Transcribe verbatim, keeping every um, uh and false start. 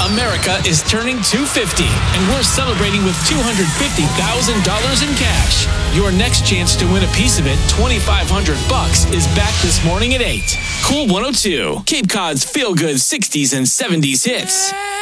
America is turning two hundred fifty, and we're celebrating with two hundred fifty thousand dollars in cash. Your next chance to win a piece of it, twenty-five hundred bucks, is back this morning at eight. Cool one oh two, Cape Cod's feel-good sixties and seventies hits.